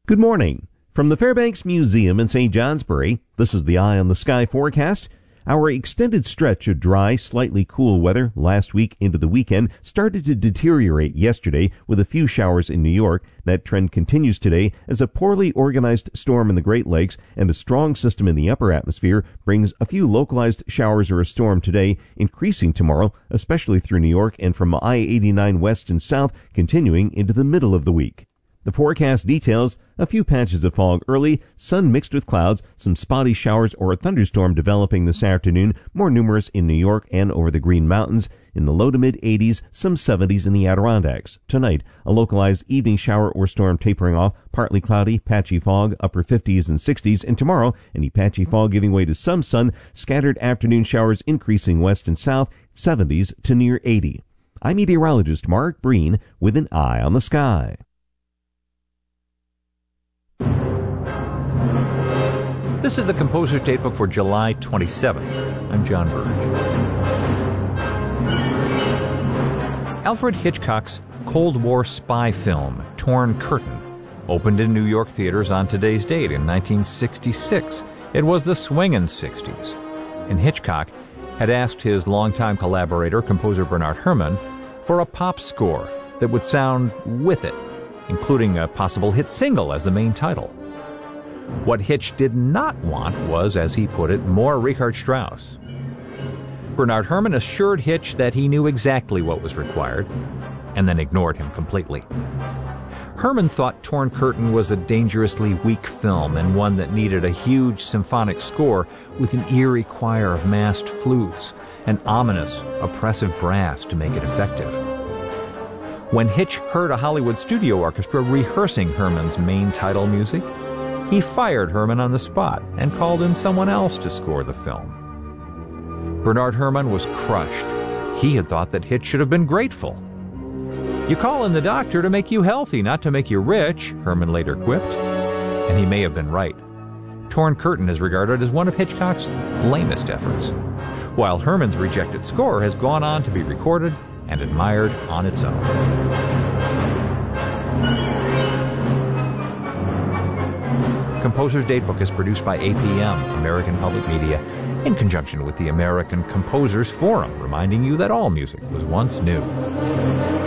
Good morning. From the Fairbanks Museum in St. Johnsbury, this is the Eye on the Sky forecast. Our extended stretch of dry, slightly cool weather last week into the weekend started to deteriorate yesterday with a few showers in New York. That trend continues today as a poorly organized storm in the Great Lakes and a strong system in the upper atmosphere brings a few localized showers or a storm today, increasing tomorrow, especially through New York and from I-89 west and south, continuing into the middle of the week. The forecast details a few patches of fog early, sun mixed with clouds, some spotty showers or a thunderstorm developing this afternoon, more numerous in New York and over the Green Mountains. In the low to mid 80s, some 70s in the Adirondacks. Tonight, a localized evening shower or storm tapering off, partly cloudy, patchy fog, upper 50s and 60s. And tomorrow, any patchy fog giving way to some sun, scattered afternoon showers increasing west and south, 70s to near 80. I'm meteorologist Mark Breen with an Eye on the Sky. This is the Composer's Datebook for July 27th. I'm John Burge. Alfred Hitchcock's Cold War spy film, Torn Curtain, opened in New York theaters on today's date in 1966. It was the swingin' 60s, and Hitchcock had asked his longtime collaborator, composer Bernard Herrmann, for a pop score that would sound with it, including a possible hit single as the main title. What Hitch did not want was, as he put it, more Richard Strauss. Bernard Herrmann assured Hitch that he knew exactly what was required, and then ignored him completely. Herrmann thought Torn Curtain was a dangerously weak film and one that needed a huge symphonic score with an eerie choir of massed flutes and ominous, oppressive brass to make it effective. When Hitch heard a Hollywood studio orchestra rehearsing Herrmann's main title music, he fired Herrmann on the spot and called in someone else to score the film. Bernard Herrmann was crushed. He had thought that Hitch should have been grateful. "You call in the doctor to make you healthy, not to make you rich," Herrmann later quipped. And he may have been right. Torn Curtain is regarded as one of Hitchcock's lamest efforts, while Herrmann's rejected score has gone on to be recorded and admired on its own. Composer's Datebook is produced by APM, American Public Media, in conjunction with the American Composers Forum, reminding you that all music was once new.